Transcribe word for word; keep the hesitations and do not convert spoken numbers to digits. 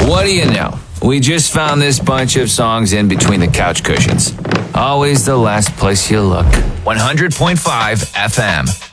What do you know? We just found this bunch of songs in between the couch cushions. Always the last place you look. one hundred point five F M.